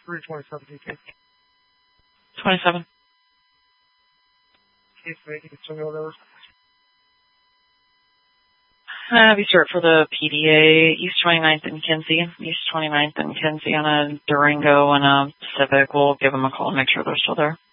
327 DK. 27. Case 8, you can show me whatever. Be short for the PDA, East 29th and Kinsey. East 29th and Kinsey on a Durango and a Civic. We'll give them a call and make sure they're still there.